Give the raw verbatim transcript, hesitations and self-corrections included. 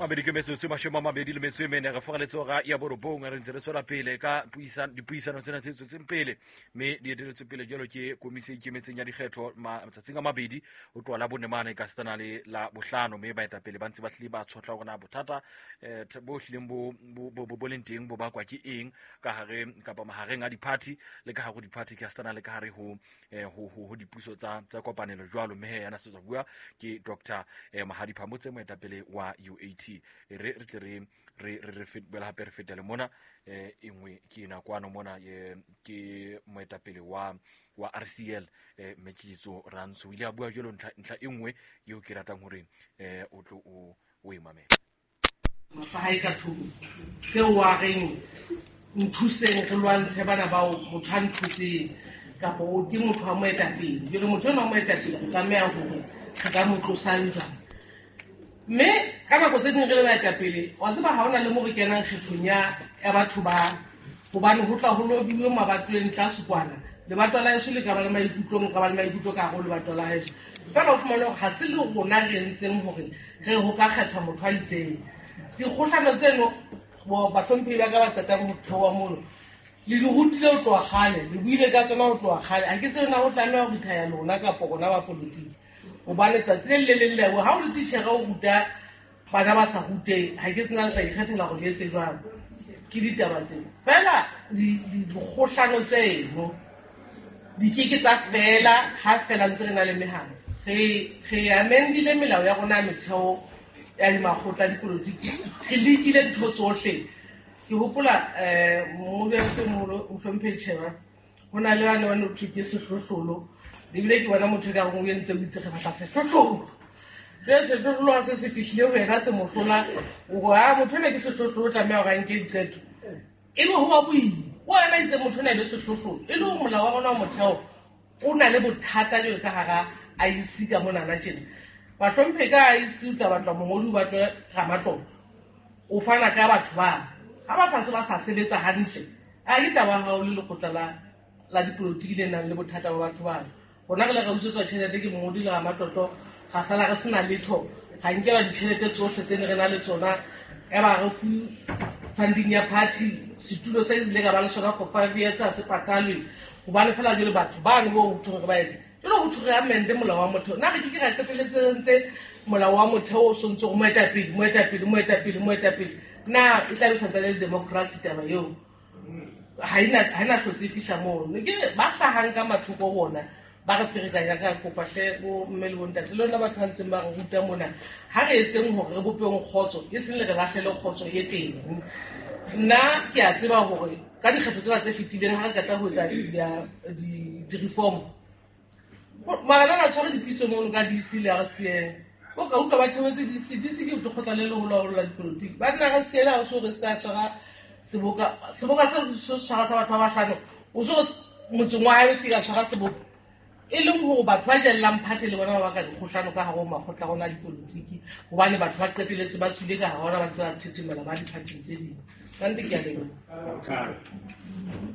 mabedi ke metsotso mashome a mabedi le metso e mene re foga letsoga ya borobong re ntse re tswela pele ka dipuisano tsena tse tswetseng pele mme di eteletswe pele jalo ke komisi e ikemetseng ya dikgetho matsatsing a mabedi o tloa la bonemane ka setana le la bohlano mme baetapele ba ntse ba hlile ba tshotla gona bothata bo hlileng bo leng teng bo bakwa ke eng ka hare kapa mahareng a diparty le ka hare diparty ka setana le ka hare ho ho dipuso tsa tsa kopanelo jwalo mme he yana se tsa bua ke Doctor Mahadi Phambutse moetapele wa U A T re re tle re re re fetbela hape re fetele mona eh engwe ke na kwano mona ke moetapele wa wa R C L eh Mekitso Ranso ile a bua jelo ntla ntla engwe yo ke ratang hore eh o tlo o o imamela masahae ka thubu se wa reng nthuseng re lwantshe bana ba motho a nthutse ka bo ke motho a moetapele jelo motho a moetapele ka mea hore ka motlosa njang mme ka ba go tse ding re le baetapele wa tseba ha ona le mo re kenang kgethonya ya batho ba hobane ho tla ho lobiwe mabatweng tla sekwana le batho la heso le ka ba le maikutlong ka ba le maikutlo ka go le batho la heso fela o fumana ha se le rona re ntseng hore re ho ka kgetha motho a itseng di kgohlano tseno bo ba hlomphe ba ka ba tata motho wa mono le di hutile o tloa khale le buile ka tsona o tloa khale a ke tsena go tlameha go ithaya lona ka pokona ba politiki o ba le tsatsile le le le ha o le tshega o ruta bana ba sa rute ha ke tsena tla ikgethela go letse jwang ke ditaba tse fela di dikgohlano tseno di ke tsa fela ha fela ntse re na le mehano re re amendile melao ya rona metheo ya di magotla dipolitiki ke lekile ditho tsohle ke hopola eh mo be se mo o hlomphetsheba hona le bana ba no thike se hlohlolo dibile ke bona motho ka go yentse o itse ge batla se hlohlolo re se hlohlolo se se fihlile ho yena se mohlola o ga motho ne ke se hlohlolo tla mea ga nke diqeto e le ho ba bui wena itse motho ne le se hlohlolo e le ho mola wa bona motheo o na le bothata le ka hara a isika mona na tjena ba hlomphe ka a isi tla batla mongodi ba tlo ga matlotlo o fana ka batho ba ha ba sa se ba sa sebetsa hantle a ke taba ha o le lekgotla la la dipolitiki le nang le bothata ba batho ba bona re le ga utsetswa tšhelete ke mongodi le ga matlotlo ga sala re sena letho ga nke ba ditšhelete tsohle tse ne re na le tsona ya ba re fu funding ya party setulo se ile ka ba le sona for five years a se patalwe go ba le fela le batho ba ne bo utho re ba etse le go thuga amende molao wa motho na re ke ga tseteletse ntse molao wa motho o sontse go moetapele moetapele moetapele moetapele na e tla be santale le democracy taba yo ha ina ha ina hlotse fihla mo ke ba hlahang ka mathoko bona ba re ferekanya ka kopa hle bo mmele bonta le lona batho ba ntseng ba re ruta mona ha re etseng hore re bopeng kgotso e seng le re lahlele kgotso ye teng nna ke a tseba hore ka dikgetho tsena tse fetileng ha re kata ho etsa di di reform magana na tshware dipitso mo ka di C le R C L o ka utlwa ba tshwetse di C di C ke go tlhotla le le ho la dipolitiki ba nna ga C L a so re ska tshwara seboka seboka se se tshwara sa batho ba hlano o so motseng wa hae se ka tshwara seboka e leng ho batho ba jellang phathe le bona ba ka dikgohlano ka hare ho makgotla gona dipolitiki gobane batho ba qeteletse ba tswile ka hare hona ba ntse ba thethemela ba diparty tse ding ka ntse ke a le